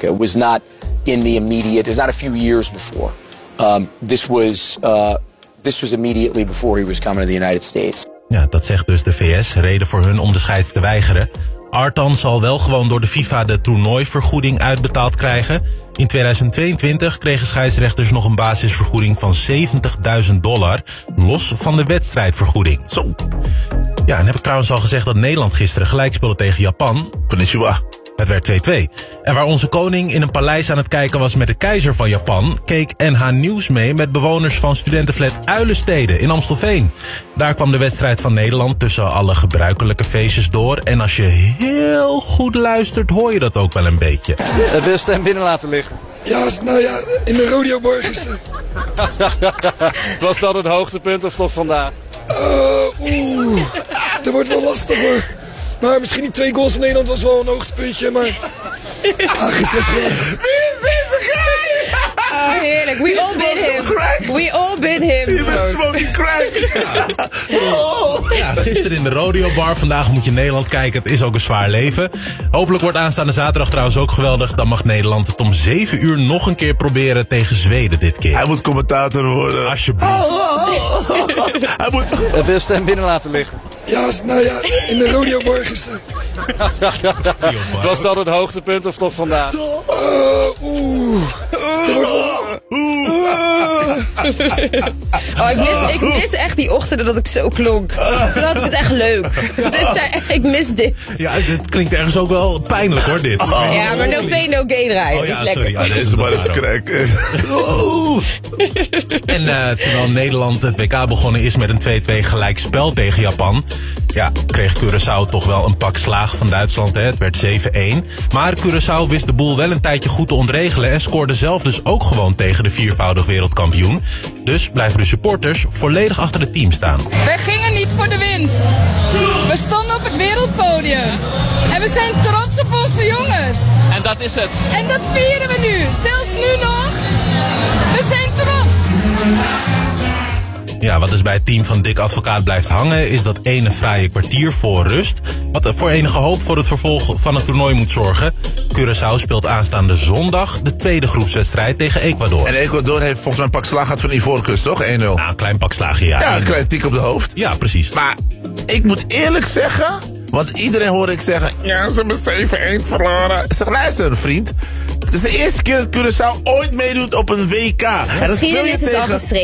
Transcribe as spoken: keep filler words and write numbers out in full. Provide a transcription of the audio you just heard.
America. It was not in the immediate. It was not a few years before. Um, this was uh, this was immediately before he was coming to the United States. Ja, dat zegt dus de V S. Reden voor hun om de scheids te weigeren. Artan zal wel gewoon door de FIFA de toernooivergoeding uitbetaald krijgen. In tweeduizend tweeëntwintig kregen scheidsrechters nog een basisvergoeding van zeventigduizend dollar, los van de wedstrijdvergoeding. Zo. Ja, en heb ik trouwens al gezegd dat Nederland gisteren gelijk speelde tegen Japan. Konnichiwa. Het werd twee-twee. En waar onze koning in een paleis aan het kijken was met de keizer van Japan, keek N H Nieuws mee met bewoners van studentenflat Uilenstede in Amstelveen. Daar kwam de wedstrijd van Nederland tussen alle gebruikelijke feestjes door. En als je heel goed luistert, hoor je dat ook wel een beetje. Dat wil je stem binnen laten liggen. Ja, nou ja, in de Rodeoborg gisteren. Was dat het hoogtepunt of toch vandaag? Uh, Oeh, dat wordt wel lastig hoor. Maar misschien die twee goals van Nederland was wel een hoogtepuntje, maar... Ah, gisteren is gewoon... Wie is deze guy? Oh, heerlijk. We all bid him. We all bid him. Je bent smoking crack. Oh. Ja, gisteren in de Rodeo Bar. Vandaag moet je Nederland kijken. Het is ook een zwaar leven. Hopelijk wordt aanstaande zaterdag trouwens ook geweldig. Dan mag Nederland het om zeven uur nog een keer proberen tegen Zweden dit keer. Hij moet commentator worden. Alsjeblieft. Hij moet... Dat wil je stem binnen laten liggen. Ja, nou ja, in de Rodeoborg gisteren. Was dat het hoogtepunt of toch vandaag? Uh, Oeh, dat wordt wel... Oh, ik mis, ik mis echt die ochtenden dat ik zo klonk. Toen had ik het echt leuk. Dit zijn, ik mis dit. Ja, dit klinkt ergens ook wel pijnlijk hoor, dit. Oh. Ja, maar no pain, no gain draaien. Oh, ja, dat is lekker. sorry. Ja, Deze man even crack. En uh, terwijl Nederland het W K begonnen is met een twee-twee gelijkspel tegen Japan, ja, kreeg Curaçao toch wel een pak slaag van Duitsland. Hè. Het werd zeven-één. Maar Curaçao wist de boel wel een tijdje goed te ontregelen en scoorde zelf dus ook gewoon tegen de viervoudig wereldkampioen. Dus blijven de supporters volledig achter het team staan. Wij gingen niet voor de winst. We stonden op het wereldpodium. En we zijn trots op onze jongens. En dat is het. En dat vieren we nu. Zelfs nu nog. We zijn trots. Ja, wat dus bij het team van Dick Advocaat blijft hangen, is dat ene fraaie kwartier voor rust, wat voor enige hoop voor het vervolg van het toernooi moet zorgen. Curaçao speelt aanstaande zondag de tweede groepswedstrijd tegen Ecuador. En Ecuador heeft volgens mij een pak slaag gehad van Ivoorkust, toch? één nul. Nou, een klein pak slagen, ja. Ja, een klein tik op de hoofd. Ja, precies. Maar ik moet eerlijk zeggen, want iedereen hoor ik zeggen, ja, ze hebben zeven-één verloren. Ik zeg, luister vriend, het is de eerste keer dat Curaçao ooit meedoet op een W K. En dan speel je Geschiedenis is al tegen... geschreven.